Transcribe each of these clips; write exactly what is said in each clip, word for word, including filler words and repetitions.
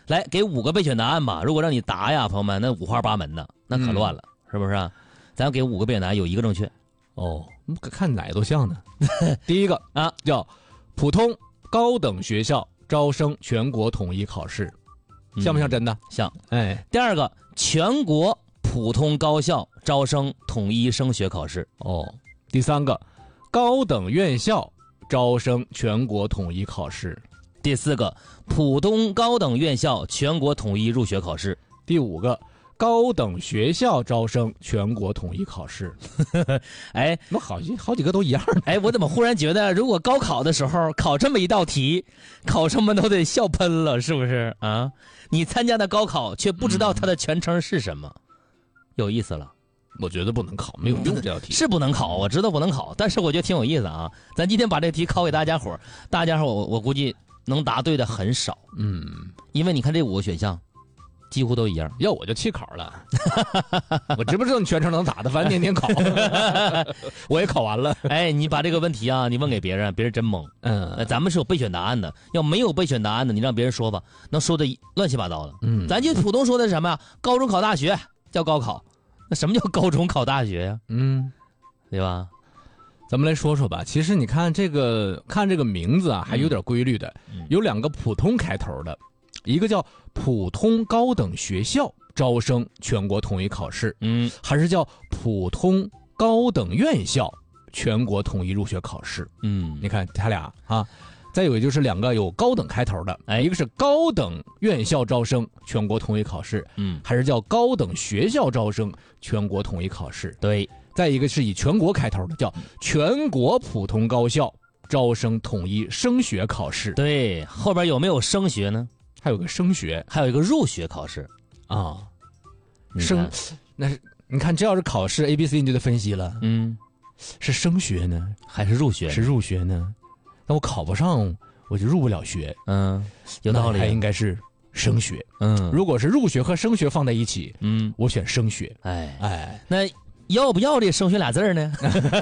来给五个备选答案吧。如果让你答呀，朋友们，那五花八门的，那可乱了，嗯、是不是、啊？咱给五个备选答案，有一个正确。 哦，看哪个都像呢。第一个啊， 叫普通高等学校招生全国统一考试，像不像真的？ 嗯、像。 哎， 第二个，全国普通高校招生统一升学考试。 哦，第三个，高等院校招生全国统一考试。 第四个，普通高等院校全国统一入学考试。 第五个，高等学校招生全国统一考试。 哎， 那好几好几个都一样。 哎，我怎么忽然觉得，如果高考的时候考这么一道题，考生们都得笑喷了，是不是啊？你参加的高考却不知道它的全称是什么，嗯、有意思了。 我觉得不能考，没有用这道题。 是不能考，我知道不能考，但是我觉得挺有意思啊。咱今天把这题考给大家伙，大家伙我我估计能答对的很少。 嗯， 因为你看这五个选项几乎都一样。 要我就弃考了。我知不知道你全程能咋的？反正年年考。我也考完了。 哎，你把这个问题啊，你问给别人，别人真懵。嗯，咱们是有备选答案的，要没有备选答案的，你让别人说吧，能说的乱七八糟的。嗯，咱就普通说的是什么呀？高中考大学叫高考。那什么叫高中考大学呀？ 嗯， 对吧？ 咱们来说说吧。其实你看这个，看这个名字啊，还有点规律的。嗯、有两个普通开头的，一个叫普通高等学校招生全国统一考试，嗯，还是叫普通高等院校全国统一入学考试。嗯，你看他俩啊。再有就是两个有高等开头的，哎，一个是高等院校招生全国统一考试，嗯，还是叫高等学校招生全国统一考试。 对， 再一个是以全国开头的，叫全国普通高校招生统一升学考试。 对，后边有没有升学呢？ 还有个升学， 还有一个入学考试啊。升，那是你看，这要是考试 A B C 你就得分析了，嗯，是升学呢， 还是入学？ 是入学呢？那我考不上，我就入不了学。 嗯，有道理。 还应该是升学。嗯，如果是入学和升学放在一起，嗯，我选升学。 哎哎，那要不要这升学俩字呢？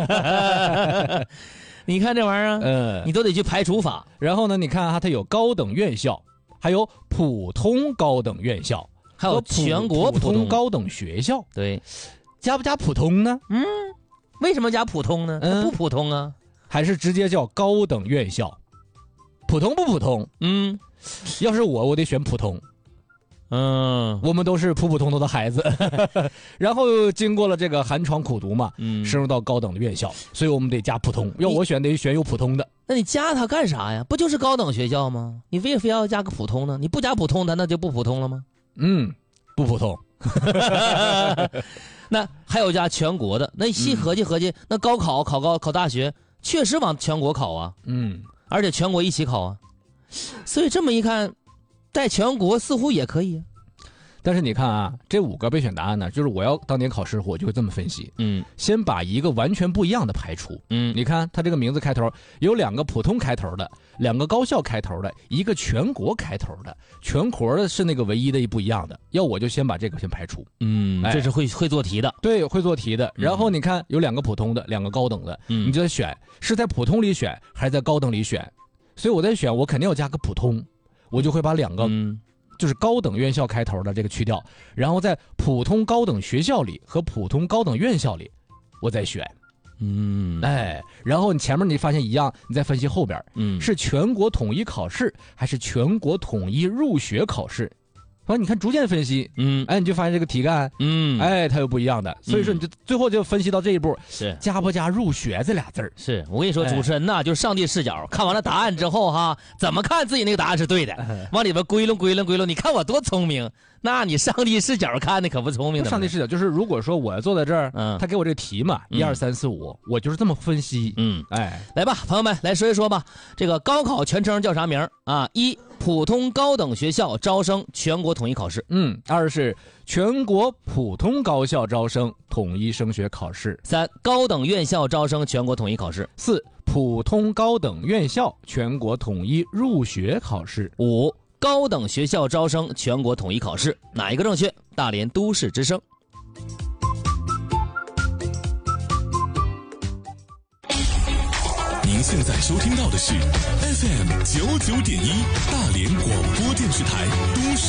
你看这玩意儿，嗯，你都得去排除法。 然后呢，你看啊，它有高等院校，还有普通高等院校， 还有全国普通高等学校。 对， 加不加普通呢？ 嗯，为什么加普通呢？它不普通啊。 还是直接叫高等院校，普通不普通？嗯，要是我，我得选普通。嗯，我们都是普普通通的孩子，然后经过了这个寒窗苦读嘛，嗯，升入到高等的院校，所以我们得加普通。要我选，得选有普通的。 那你加它干啥呀？不就是高等学校吗？你为非要加个普通呢？你不加普通的，那就不普通了吗？ 嗯，不普通。 那还有加全国的，那你细合计合计，嗯、那高考考高考大学。确实往全国考啊，嗯，而且全国一起考啊，所以这么一看，在全国似乎也可以啊。 但是你看啊，这五个备选答案呢，就是我要当年考试，我就会这么分析，嗯，先把一个完全不一样的排除，嗯，你看它这个名字开头有两个普通开头的，两个高校开头的，一个全国开头的，全国的是那个唯一的不一样的，要我就先把这个先排除， 嗯，哎、这是会会做题的， 对，会做题的。然后你看有两个普通的，两个高等的，嗯，你就得选是在普通里选还是在高等里选，所以我在选，我肯定要加个普通，我就会把两个。嗯就是高等院校开头的这个去掉，然后在普通高等学校里和普通高等院校里，我再选，嗯，哎，然后你前面你发现一样，你再分析后边，嗯，是全国统一考试还是全国统一入学考试？完，你看逐渐分析，嗯，哎，你就发现这个题干，嗯，哎，它有不一样的，所以说你就最后就分析到这一步， 是加不加入学这俩字儿？ 是我跟你说，主持人呐，就是上帝视角，看完了答案之后哈，怎么看自己那个答案是对的，往里边归拢归拢归拢，你看我多聪明，那你上帝视角看的可不聪明的。 上帝视角就是，如果说我坐在这儿，嗯，他给我这个题嘛，一二三四五，我就是这么分析，嗯，哎， 来吧，朋友们来说一说吧，这个高考全称叫啥名啊？一。普通高等学校招生全国统一考试， 嗯，二是全国普通高校招生统一升学考试， 三高等院校招生全国统一考试， 四普通高等院校全国统一入学考试， 五高等学校招生全国统一考试，哪一个正确？大连都市之声。 您现在收听到的是 F M 九九点一大连广播电视台都市